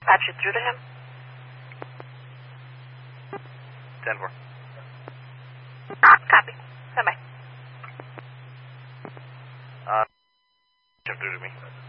patch you through to him. 10-4. Copy. Bye-bye. Through to me.